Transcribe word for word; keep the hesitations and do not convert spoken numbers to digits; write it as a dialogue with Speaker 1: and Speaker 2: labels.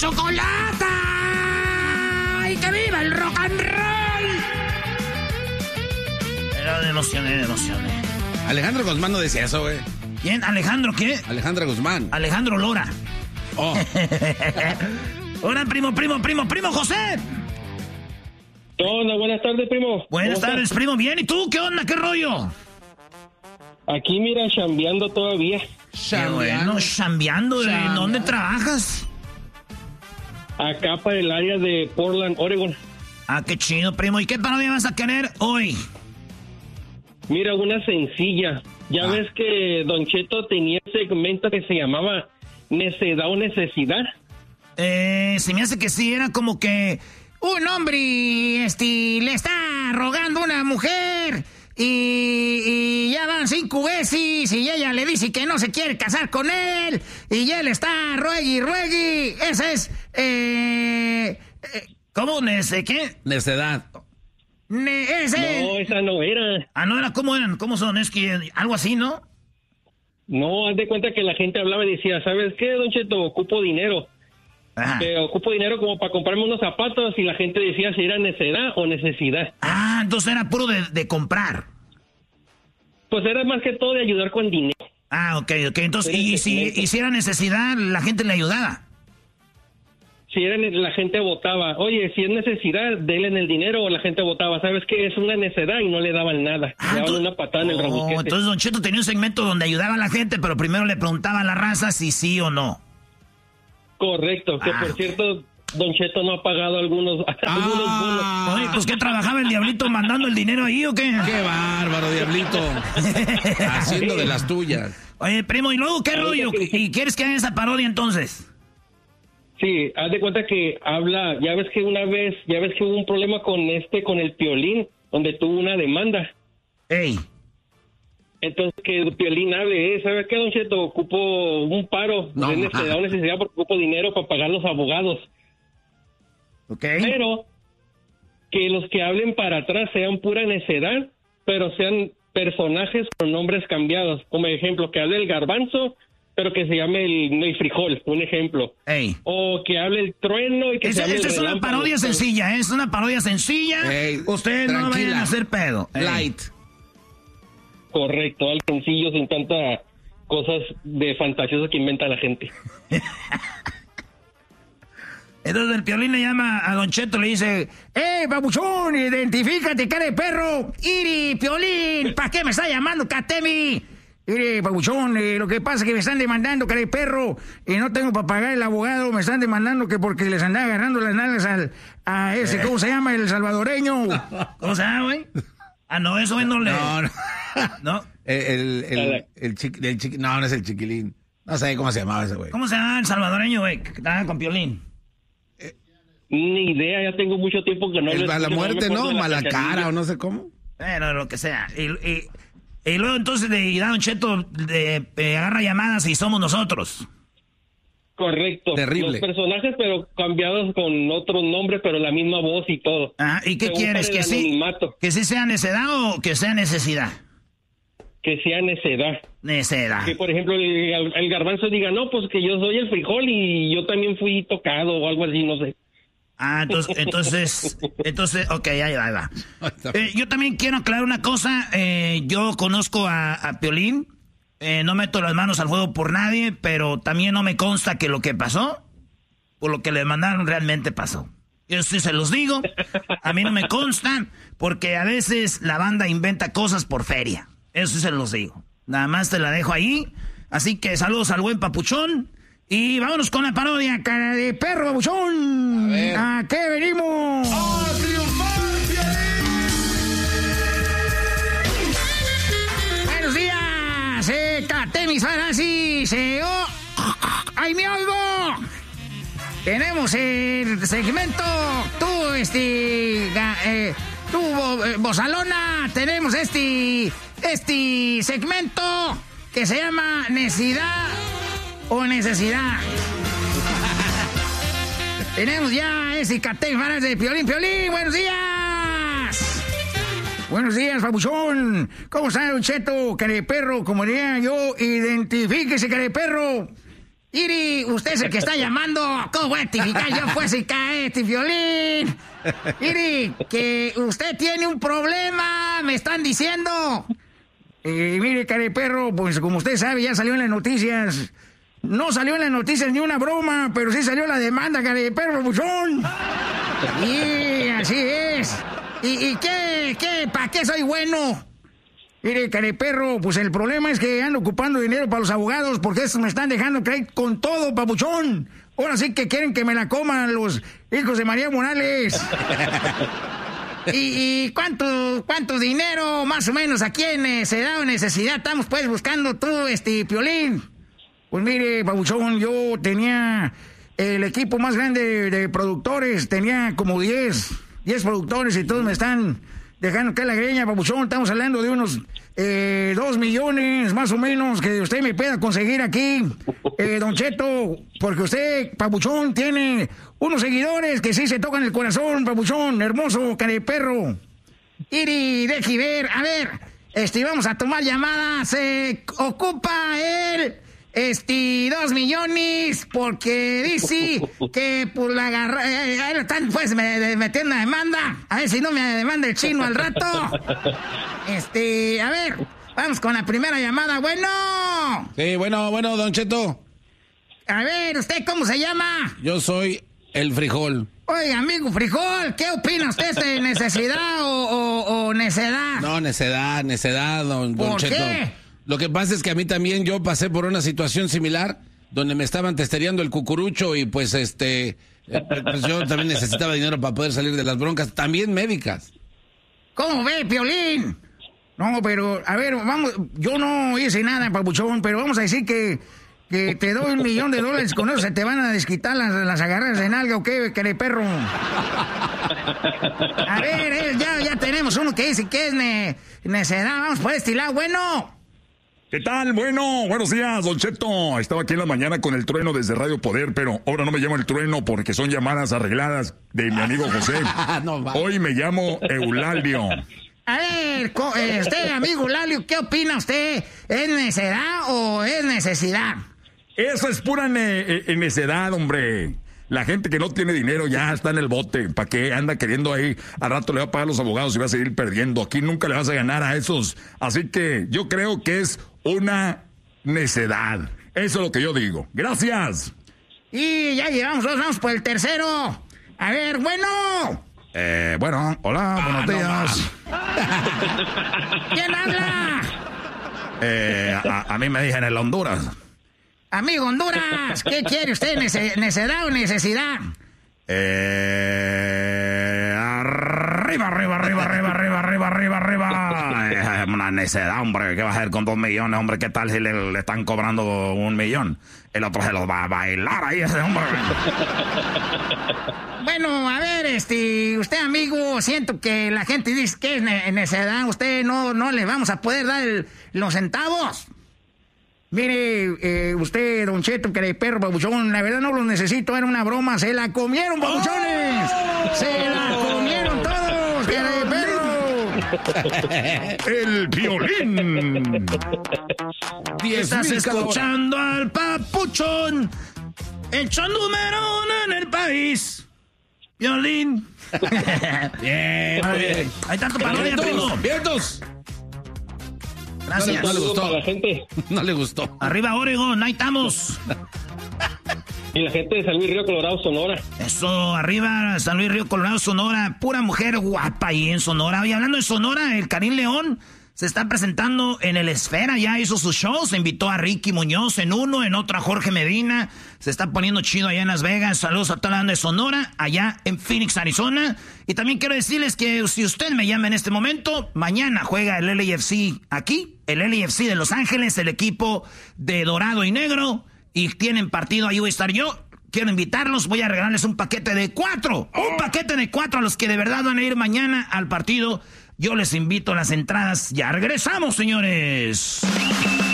Speaker 1: chocolate! ¡Y que viva el rock and roll! Era de emocioné, de emocioné.
Speaker 2: Alejandro Guzmán no decía eso, güey.
Speaker 1: ¿Quién? ¿Alejandro qué?
Speaker 2: Alejandra Guzmán.
Speaker 1: Alejandro Lora.
Speaker 2: Oh.
Speaker 1: Hola, primo, primo, primo, primo José.
Speaker 3: Hola, buenas tardes, primo.
Speaker 1: Buenas tardes, estás? Primo. Bien, ¿y tú? ¿Qué onda? ¿Qué rollo?
Speaker 3: Aquí, mira, chambeando todavía.
Speaker 1: Qué bueno, chambeando. ¿En dónde trabajas?
Speaker 3: Acá para el área de Portland, Oregon.
Speaker 1: Ah, qué chido, primo. ¿Y qué parodia vas a querer hoy?
Speaker 3: Mira, una sencilla. Ya ah. ves que Don Cheto tenía un segmento que se llamaba Necedad o Necesidad.
Speaker 1: Eh, se me hace que sí, era como que un hombre este, le está rogando a una mujer y, y ya van cinco veces y ella le dice que no se quiere casar con él y él está ruegue y ruegue. Esa es, eh, eh, ¿cómo? ¿Nece qué?
Speaker 2: Necedad.
Speaker 1: Ne ese.
Speaker 3: No, esa no era.
Speaker 1: Ah, no era, ¿cómo eran? ¿Cómo son? Es que algo así, ¿no?
Speaker 3: No, haz de cuenta que la gente hablaba y decía, ¿sabes qué, Don Cheto? Ocupo dinero.
Speaker 1: Ajá.
Speaker 3: Eh, ocupo dinero como para comprarme unos zapatos y la gente decía si era necedad o necesidad.
Speaker 1: Ah, entonces era puro de, de comprar.
Speaker 3: Pues era más que todo de ayudar con dinero.
Speaker 1: Ah, ok, ok. Entonces, y, y si hiciera necesidad, la gente le ayudaba.
Speaker 3: Si era, la gente votaba, oye, si es necesidad, denle en el dinero, o la gente votaba, ¿sabes qué? Es una necedad y no le daban nada.
Speaker 1: Ah,
Speaker 3: le daban una patada en el rabusquete.
Speaker 1: Oh, entonces Don Cheto tenía un segmento donde ayudaba a la gente, pero primero le preguntaba a la raza si sí o no.
Speaker 3: Correcto, que ah. por cierto, Don Cheto no ha pagado algunos, ah. algunos bonos.
Speaker 1: Oye, pues ¿qué trabajaba el Diablito mandando el dinero ahí o qué?
Speaker 2: ¡Qué bárbaro, Diablito! Haciendo de las tuyas.
Speaker 1: Oye, primo, ¿y luego qué rollo? ¿Y quieres que haga esa parodia entonces?
Speaker 3: Sí, haz de cuenta que habla, ya ves que una vez, ya ves que hubo un problema con este, con el Piolín, donde tuvo una demanda.
Speaker 1: ¡Ey!
Speaker 3: Entonces que el Piolín hable, ¿eh? ¿Sabes qué, Don Cheto? Ocupo un paro, no, de necesidad o necesidad porque ocupo dinero para pagar los abogados.
Speaker 1: Ok.
Speaker 3: Pero que los que hablen para atrás sean pura necedad, pero sean personajes con nombres cambiados. Como ejemplo, que hable el Garbanzo, pero que se llame el, el frijol, un ejemplo.
Speaker 1: Ey.
Speaker 3: O que hable el trueno y que
Speaker 1: es,
Speaker 3: se llame
Speaker 1: esta
Speaker 3: el
Speaker 1: es una
Speaker 3: relámpago.
Speaker 1: parodia sencilla, ¿eh? Es una parodia sencilla.
Speaker 2: Ey,
Speaker 1: Ustedes
Speaker 2: tranquila.
Speaker 1: no vayan a hacer pedo. Ey.
Speaker 2: Light.
Speaker 3: Correcto, al sencillo, sin tanta cosas de fantasiosas que inventa la gente.
Speaker 1: Entonces el Piolín le llama a Don Cheto, le dice, ¡eh, babuchón, identifícate, cara de perro! ¡Iri, Piolín! ¿Para qué me está llamando, Catemi? Mire, babuchón, eh, lo que pasa es que me están demandando, cara de perro, y no tengo para pagar el abogado, me están demandando que porque les andaba agarrando las nalgas al, a ese, ¿cómo se llama? El salvadoreño. ¿Cómo se llama, güey? Ah, no, eso güey no le...
Speaker 2: No, no.
Speaker 1: ¿No?
Speaker 2: El, el, el, el, chiqui, el chiqui, no, no es el chiquilín. No sé cómo se llamaba ese güey.
Speaker 1: ¿Cómo se llama el salvadoreño, güey? Que estaba con Piolín.
Speaker 3: Eh, Ni idea, ya tengo mucho tiempo que no...
Speaker 2: El mala muerte, ¿no? Mala cara o no sé cómo.
Speaker 1: Bueno, lo que sea. Y, y, y luego entonces de Don Cheto de, de, agarra llamadas y somos nosotros.
Speaker 3: Correcto.
Speaker 2: Terrible.
Speaker 3: Los personajes, pero cambiados con otros nombres, pero la misma voz y todo.
Speaker 1: Ah, ¿y qué
Speaker 3: Según
Speaker 1: quieres? ¿Que sí, ¿Que sí sea necedad o que sea necesidad?
Speaker 3: Que sea necedad.
Speaker 1: Necedad.
Speaker 3: Que, por ejemplo, el, el Garbanzo diga, no, pues que yo soy el frijol y yo también fui tocado o algo así, no sé.
Speaker 1: Ah, entonces, entonces, entonces, ok, ahí va, ahí va. Eh, yo también quiero aclarar una cosa. Eh, yo conozco a, a Piolín. Eh, no meto las manos al fuego por nadie, pero también no me consta que lo que pasó, por lo que le mandaron, realmente pasó. Yo sí se los digo. A mí no me consta, porque a veces la banda inventa cosas por feria. Eso sí se los digo. Nada más te la dejo ahí. Así que saludos al buen papuchón. Y vámonos con la parodia, cara de perro, babuchón. ¿A, ¿A qué venimos? ¡A triunfar! Buenos días, eh, Catemis Farasis, eh, oh, ¡ay, me oigo! Tenemos el segmento, tú, este, eh, tú, eh, Bozalona, tenemos este, este segmento que se llama Necesidad o Necesidad. Tenemos ya ese Catemis Farasis de Piolín, Piolín, buenos días. Buenos días, babuchón. ¿Cómo está, Don Cheto? Careperro, como diría yo, identifíquese, careperro. Iri, usted es el que está llamando. ¿Cómo voy a identificar yo pues si cae este Piolín? Iri, que usted tiene un problema, me están diciendo. Eh, mire, careperro, pues como usted sabe, ya salió en las noticias. No salió en las noticias ni una broma, pero sí salió la demanda, careperro, buchón. Y así es. ¿Y, y qué, qué, para qué soy bueno? Mire, careperro, pues el problema es que ando ocupando dinero para los abogados porque estos me están dejando creer con todo, papuchón. Ahora sí que quieren que me la coman los hijos de María Morales. ¿Y, y cuánto, cuánto dinero más o menos aquí en necesidad o necesidad estamos pues buscando tú, este, Piolín? Pues mire, papuchón, yo tenía el equipo más grande de, de productores, tenía como diez, diez productores y todos me están dejando caer la greña, papuchón. Estamos hablando de unos eh, dos millones más o menos que usted me pueda conseguir aquí, eh, Don Cheto, porque usted, papuchón, tiene unos seguidores que sí se tocan el corazón, papuchón, hermoso, careperro. Iri, deje ver, a ver, este, vamos a tomar llamadas, se ocupa el... Este, dos millones, porque dice que por la agarra, eh, ahí están pues me, metiendo una demanda, a ver si no me demanda el chino al rato. Este, a ver, vamos con la primera llamada, bueno.
Speaker 2: Sí, bueno, bueno, Don Cheto.
Speaker 1: A ver, ¿usted cómo se llama?
Speaker 2: Yo soy el Frijol.
Speaker 1: Oye, amigo Frijol, ¿qué opina usted de necesidad o, o, o necedad?
Speaker 2: No, necedad, necedad, don, don
Speaker 1: ¿Por
Speaker 2: Cheto.
Speaker 1: qué?
Speaker 2: Lo que pasa es que a mí también yo pasé por una situación similar donde me estaban testereando el cucurucho y pues este pues yo también necesitaba dinero para poder salir de las broncas, también médicas.
Speaker 1: ¿Cómo ve, Piolín? No, pero, a ver, vamos, yo no hice nada, papuchón, pero vamos a decir que, que te doy un millón de dólares, con eso se te van a desquitar las, las agarras en algo, ¿o qué, perro? A ver, eh, ya, ya tenemos uno que dice que es ne, necedad, vamos por este lado, bueno.
Speaker 4: ¿Qué tal? Bueno, buenos días, Don Cheto. Estaba aquí en la mañana con el trueno desde Radio Poder, pero ahora no me llamo el trueno porque son llamadas arregladas de mi amigo José.
Speaker 2: No,
Speaker 4: hoy me llamo Eulalio.
Speaker 1: A ver, usted, amigo Eulalio, ¿qué opina usted? ¿Es necedad o es necesidad?
Speaker 4: Eso es pura ne necedad, hombre. La gente que no tiene dinero ya está en el bote. ¿Para qué anda queriendo ahí? Al rato le va a pagar a los abogados y va a seguir perdiendo. Aquí nunca le vas a ganar a esos. Así que yo creo que es una necedad. Eso es lo que yo digo. Gracias.
Speaker 1: Y ya llevamos dos, vamos por el tercero. A ver, bueno.
Speaker 4: Eh, bueno, hola,
Speaker 2: ah,
Speaker 4: buenos días.
Speaker 1: No ¿Quién habla?
Speaker 4: Eh, a, a mí me dicen el Honduras.
Speaker 1: Amigo Honduras, ¿qué quiere usted? ¿Nece ¿Necedad o necesidad?
Speaker 4: Eh, arriba, arriba, arriba, arriba, arriba, arriba, arriba, arriba. Es una necedad, hombre. ¿Qué va a hacer con dos millones, hombre? ¿Qué tal si le, le están cobrando un millón? El otro se los va a bailar ahí, ese hombre.
Speaker 1: Bueno, a ver, este, usted, amigo, siento que la gente dice que es ne necedad. Usted no, no le vamos a poder dar el, los centavos. Mire, eh, usted, Don Cheto, que de perro, papuchón, la verdad no lo necesito, era una broma, se la comieron, papuchones, ¡oh! Se la comieron todos, que de perro.
Speaker 4: El Piolín.
Speaker 1: Estás escuchando al papuchón, el show número uno en el país. Piolín.
Speaker 2: Bien, muy bien.
Speaker 1: Hay tanto parodia, primo.
Speaker 2: ¡Vientos!
Speaker 1: Gracias.
Speaker 2: No, no le gustó.
Speaker 3: Para la gente.
Speaker 2: No le gustó.
Speaker 1: Arriba Oregon, ahí estamos.
Speaker 3: Y la gente de San Luis Río Colorado, Sonora.
Speaker 1: Eso, arriba San Luis Río Colorado, Sonora. Pura mujer guapa ahí en Sonora. Y hablando de Sonora, el Karim León se está presentando en el Esfera. Ya hizo sus shows. Invitó a Ricky Muñoz en uno, en otro a Jorge Medina. Se está poniendo chido allá en Las Vegas. Saludos a toda la banda de Sonora, allá en Phoenix, Arizona. Y también quiero decirles que si usted me llama en este momento, mañana juega el L A F C aquí. El L A F C de Los Ángeles, el equipo de dorado y negro. Y tienen partido, ahí voy a estar yo. Quiero invitarlos, voy a regalarles un paquete de cuatro. Un paquete de cuatro a los que de verdad van a ir mañana al partido. Yo les invito a las entradas. Ya regresamos, señores.